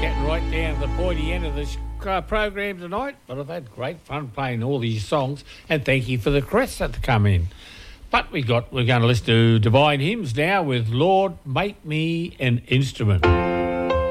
getting right down to the pointy end of this program tonight, but I've had great fun playing all these songs, and thank you for the requests that come in. But we're going to listen to Divine Hymns now with Lord, Make Me an Instrument.